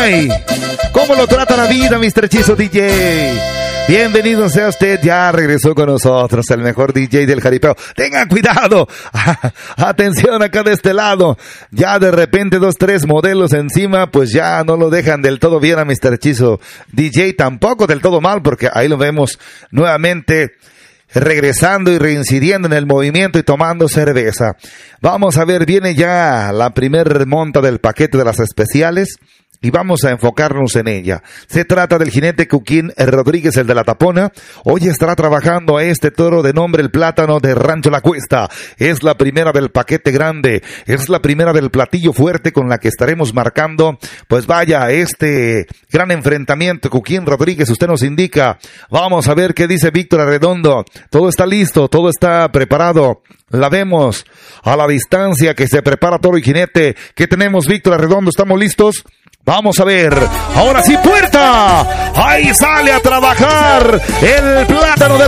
hay? ¿Cómo lo trata la vida, Mr. Hechizo DJ? Bienvenido sea usted, ya regresó con nosotros el mejor DJ del jaripeo. Tengan cuidado, atención acá de este lado. Ya de repente 2, 3 modelos encima, pues ya no lo dejan del todo bien a Mr. Hechizo DJ, tampoco del todo mal, porque ahí lo vemos nuevamente regresando y reincidiendo en el movimiento y tomando cerveza. Vamos a ver, viene ya la primer monta del paquete de las especiales y vamos a enfocarnos en ella. Se trata del jinete Cuquín Rodríguez, el de la tapona. Hoy estará trabajando a este toro de nombre el Plátano de Rancho La Cuesta. Es la primera del paquete grande, es la primera del platillo fuerte con la que estaremos marcando, pues vaya, este gran enfrentamiento. Cuquín Rodríguez, usted nos indica. Vamos a ver qué dice Víctor Arredondo. Todo está listo, todo está preparado. La vemos a la distancia que se prepara toro y jinete. ¿Qué tenemos, Víctor Arredondo? ¿Estamos listos? Vamos a ver, ahora sí, puerta, ahí sale a trabajar el Plátano de